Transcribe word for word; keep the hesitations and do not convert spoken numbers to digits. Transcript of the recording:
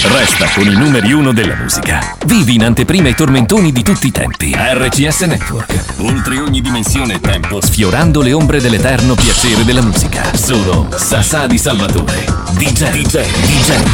Resta con i numeri uno della musica. Vivi in anteprima i tormentoni di tutti i tempi. R C S Network. Oltre ogni dimensione e tempo, sfiorando le ombre dell'eterno piacere della musica. Solo Sassà di Salvatore. D J, D J, D J.